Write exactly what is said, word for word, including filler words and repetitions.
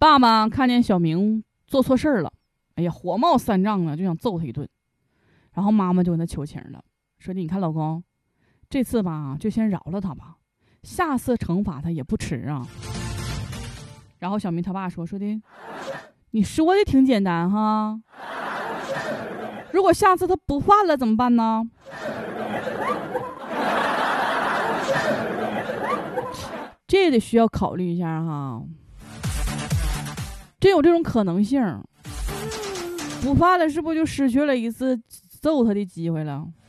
爸爸看见小明做错事儿了，哎呀，火冒三丈的就想揍他一顿。然后妈妈就跟他求情了，说：“你看老公，这次吧就先饶了他吧，下次惩罚他也不迟啊。”然后小明他爸说：“说的，你说的挺简单哈，如果下次他不犯了怎么办呢？”这得需要考虑一下哈，真有这种可能性，不犯了是不是就失去了一次揍他的机会了？